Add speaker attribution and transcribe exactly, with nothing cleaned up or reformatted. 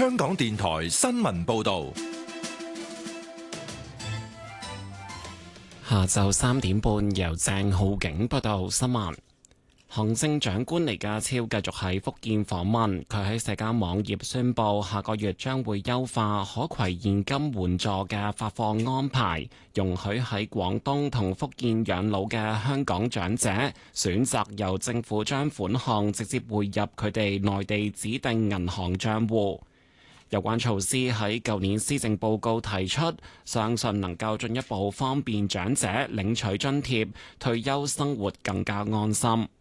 Speaker 1: 香港電台新聞報道。
Speaker 2: 下晝三點半，由鄭浩景報道新聞。行政長官李家超繼續喺福建訪問，佢喺社交網頁宣布，下個月將會優化可攜現金援助嘅發放安排，容許喺廣東同福建養老嘅香港長者選擇由政府將款項直接匯入佢哋內地指定銀行帳戶。有關措施喺舊年施政報告提出，相信能夠進一步方便長者領取津貼，退休生活更加安心。